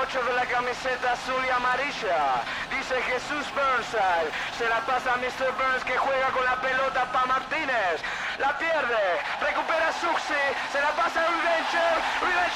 8 de la camiseta azul y amarilla. Dice Jesús Burnside. Se la pasa a Mr. Burns que juega con la pelota para Martínez. La pierde. Recupera Suxi. Se la pasa a Revenger.